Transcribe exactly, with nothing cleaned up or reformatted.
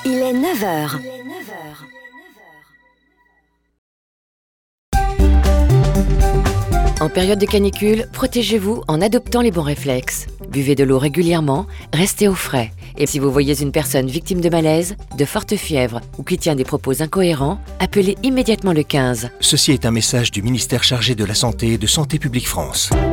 Il est neuf heures. En période de canicule, protégez-vous en adoptant les bons réflexes. Buvez de l'eau régulièrement, restez au frais. Et si vous voyez une personne victime de malaise, de forte fièvre ou qui tient des propos incohérents, appelez immédiatement le quinze. Ceci est un message du ministère chargé de la Santé et de Santé publique France.